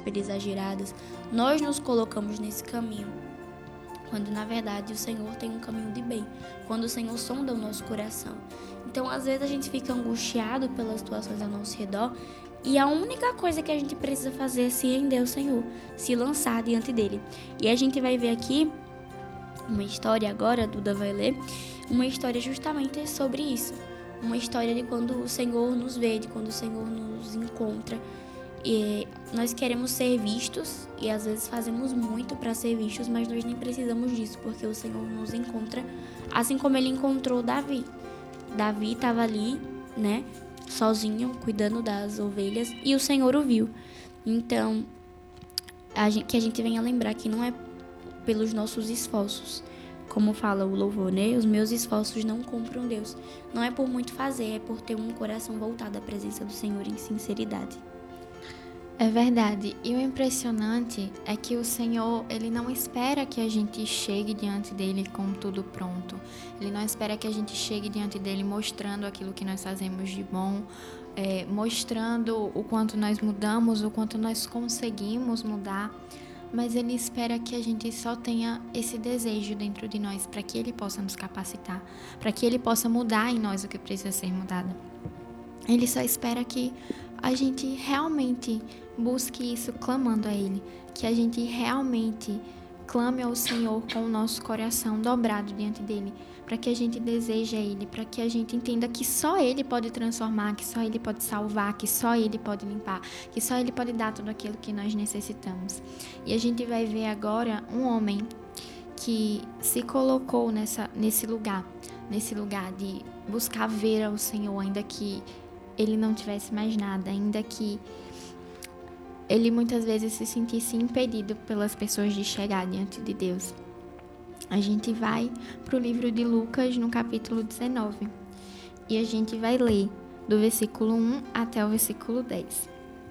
super exageradas, nós nos colocamos nesse caminho, quando na verdade o Senhor tem um caminho de bem, quando o Senhor sonda o nosso coração. Então, às vezes a gente fica angustiado pelas situações ao nosso redor e a única coisa que a gente precisa fazer é se render ao Senhor, se lançar diante dele. E a gente vai ver aqui uma história agora, a Duda vai ler, uma história justamente sobre isso. Uma história de quando o Senhor nos vê, de quando o Senhor nos encontra. E nós queremos ser vistos e às vezes fazemos muito para ser vistos, mas nós nem precisamos disso, porque o Senhor nos encontra, assim como ele encontrou Davi. Davi estava ali, né, sozinho, cuidando das ovelhas, e o Senhor o viu. Então, que a gente venha lembrar que não é pelos nossos esforços, como fala o louvor, né? Os meus esforços não compram Deus. Não é por muito fazer, é por ter um coração voltado à presença do Senhor em sinceridade. É verdade. E o impressionante é que o Senhor, ele não espera que a gente chegue diante dele com tudo pronto. Ele não espera que a gente chegue diante dele mostrando aquilo que nós fazemos de bom, mostrando o quanto nós mudamos, o quanto nós conseguimos mudar. Mas ele espera que a gente só tenha esse desejo dentro de nós, para que ele possa nos capacitar, para que ele possa mudar em nós o que precisa ser mudado. Ele só espera que a gente realmente busque isso clamando a ele, que a gente realmente clame ao Senhor com o nosso coração dobrado diante dele, para que a gente deseje a ele, para que a gente entenda que só ele pode transformar, que só ele pode salvar, que só ele pode limpar, que só ele pode dar tudo aquilo que nós necessitamos. E a gente vai ver agora um homem que se colocou nesse lugar de buscar ver ao Senhor, ainda que ele não tivesse mais nada, ainda que ele muitas vezes se sentisse impedido pelas pessoas de chegar diante de Deus. A gente vai para o livro de Lucas, no capítulo 19, e a gente vai ler do versículo 1 até o versículo 10.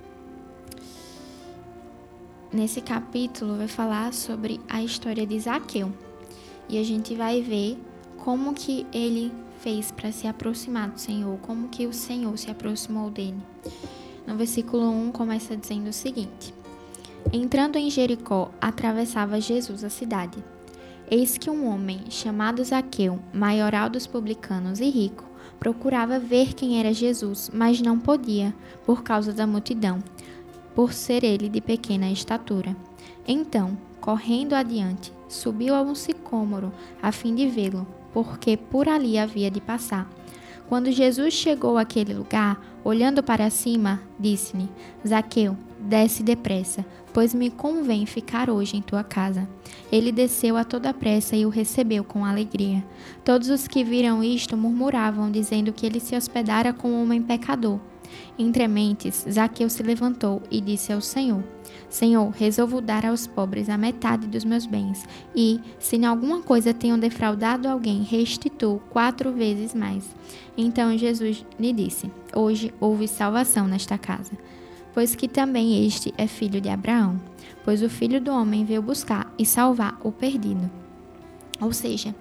Nesse capítulo vai falar sobre a história de Zaqueu, e a gente vai ver como que ele fez para se aproximar do Senhor, como que o Senhor se aproximou dele. No versículo 1 começa dizendo o seguinte: Entrando em Jericó, atravessava Jesus a cidade. Eis que um homem, chamado Zaqueu, maioral dos publicanos e rico, procurava ver quem era Jesus, mas não podia, por causa da multidão, por ser ele de pequena estatura. Então, correndo adiante, subiu a um sicômoro, a fim de vê-lo, porque por ali havia de passar. Quando Jesus chegou àquele lugar, olhando para cima, disse-lhe: Zaqueu, desce depressa, pois me convém ficar hoje em tua casa. Ele desceu a toda pressa e o recebeu com alegria. Todos os que viram isto murmuravam, dizendo que ele se hospedara com um homem pecador. Entre mentes, Zaqueu se levantou e disse ao Senhor: Senhor, resolvo dar aos pobres a metade dos meus bens, e, se em alguma coisa tenho defraudado alguém, restituo 4 vezes mais. Então Jesus lhe disse: Hoje houve salvação nesta casa, pois que também este é filho de Abraão, pois o Filho do Homem veio buscar e salvar o perdido. Ou seja,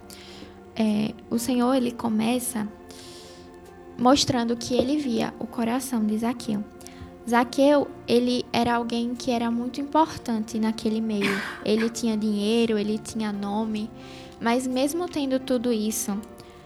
o Senhor ele começa mostrando que ele via o coração de Zaqueu. Zaqueu, ele era alguém que era muito importante naquele meio. Ele tinha dinheiro, ele tinha nome, mas mesmo tendo tudo isso,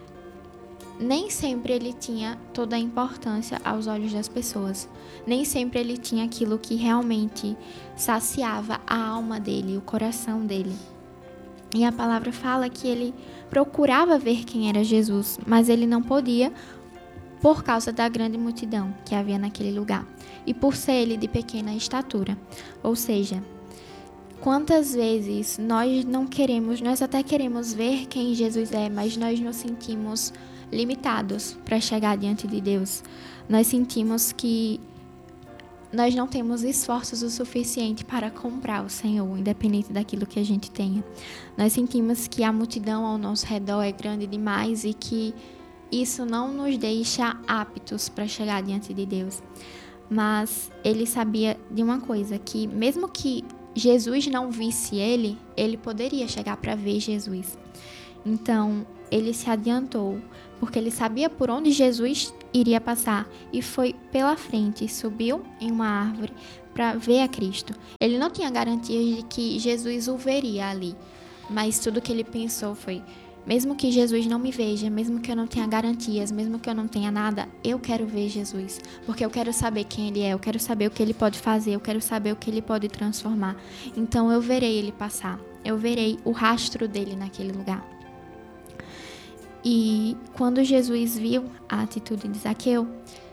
nem sempre ele tinha toda a importância aos olhos das pessoas. Nem sempre ele tinha aquilo que realmente saciava a alma dele, o coração dele. E a palavra fala que ele procurava ver quem era Jesus, mas ele não podia por causa da grande multidão que havia naquele lugar e por ser ele de pequena estatura. Ou seja, quantas vezes nós até queremos ver quem Jesus é, mas nós nos sentimos limitados para chegar diante de Deus. Nós sentimos que nós não temos esforços o suficiente para comprar o Senhor, independente daquilo que a gente tenha. Nós sentimos que a multidão ao nosso redor é grande demais e que isso não nos deixa aptos para chegar diante de Deus. Mas ele sabia de uma coisa, que mesmo que Jesus não visse ele, ele poderia chegar para ver Jesus. Então, ele se adiantou, porque ele sabia por onde Jesus iria passar e foi pela frente, subiu em uma árvore para ver a Cristo. Ele não tinha garantias de que Jesus o veria ali, mas tudo que ele pensou foi: mesmo que Jesus não me veja, mesmo que eu não tenha garantias, mesmo que eu não tenha nada, eu quero ver Jesus, porque eu quero saber quem ele é, eu quero saber o que ele pode fazer, eu quero saber o que ele pode transformar. Então eu verei ele passar, eu verei o rastro dele naquele lugar. E quando Jesus viu a atitude de Zaqueu,